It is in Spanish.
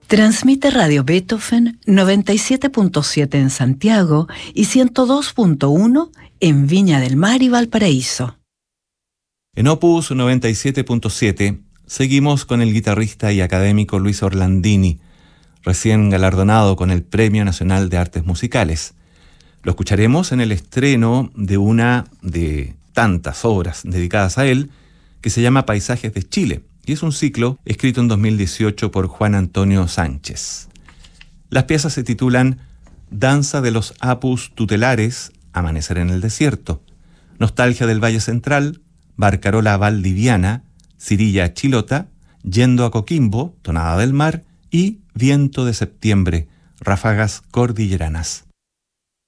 Transmite Radio Beethoven 97.7 en Santiago y 102.1 en Viña del Mar y Valparaíso. En Opus 97.7 seguimos con el guitarrista y académico Luis Orlandini, recién galardonado con el Premio Nacional de Artes Musicales. Lo escucharemos en el estreno de una de tantas obras dedicadas a él, que se llama Paisajes de Chile, y es un ciclo escrito en 2018 por Juan Antonio Sánchez. Las piezas se titulan Danza de los Apus Tutelares, Amanecer en el Desierto, Nostalgia del Valle Central, Barcarola Valdiviana, Cirilla Chilota, Yendo a Coquimbo, Tonada del Mar y Viento de Septiembre, Ráfagas Cordilleranas.